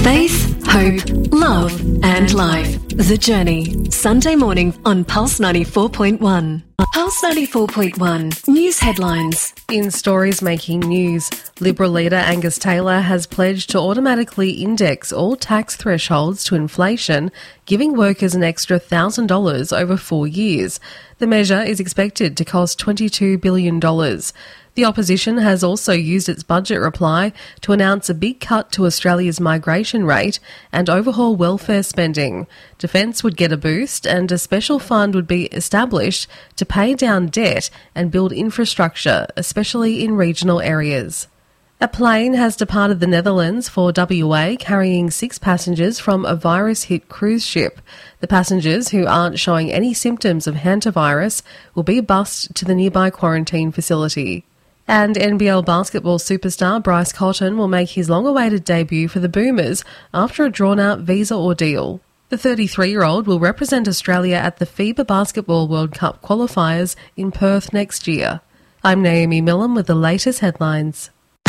Faith, hope, love and life. The Journey. Sunday morning on Pulse 94.1. Pulse 94.1. News headlines. In stories making news, Liberal leader Angus Taylor has pledged to automatically index all tax thresholds to inflation, giving workers an extra $1,000 over 4 years. The measure is expected to cost $22 billion. The opposition has also used its budget reply to announce a big cut to Australia's migration rate and overhaul welfare spending. Defence would get a boost and a special fund would be established to pay down debt and build infrastructure, especially in regional areas. A plane has departed the Netherlands for WA carrying 6 passengers from a virus-hit cruise ship. The passengers, who aren't showing any symptoms of hantavirus, will be bussed to the nearby quarantine facility. And NBL basketball superstar Bryce Cotton will make his long-awaited debut for the Boomers after a drawn-out visa ordeal. The 33-year-old will represent Australia at the FIBA Basketball World Cup qualifiers in Perth next year. I'm Naomi Millam with the latest headlines.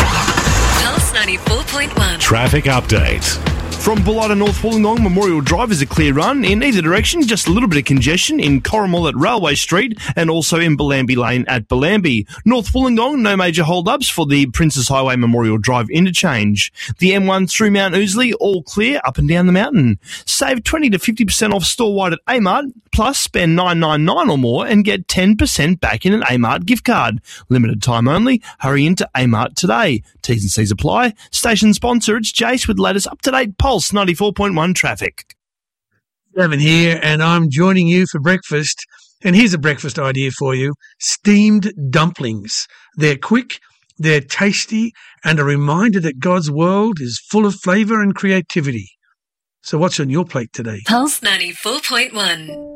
Pulse 94.1. Traffic update. From Bullard to North Wollongong, Memorial Drive is a clear run in either direction, just a little bit of congestion in Corrimal at Railway Street and also in Bellambi Lane at Bellambi. North Wollongong, no major hold-ups for the Princes Highway Memorial Drive interchange. The M1 through Mount Ousley, all clear up and down the mountain. Save 20 to 50% off store-wide at Amart, plus spend $9.99 or more and get 10% back in an Amart gift card. Limited time only. Hurry into Amart today. T's and C's apply. Station sponsor, it's Jace with the latest up-to-date Pulse 94.1 traffic. Evan here, and I'm joining you for breakfast. And here's a breakfast idea for you. Steamed dumplings. They're quick, they're tasty, and a reminder that God's world is full of flavour and creativity. So what's on your plate today? Pulse 94.1.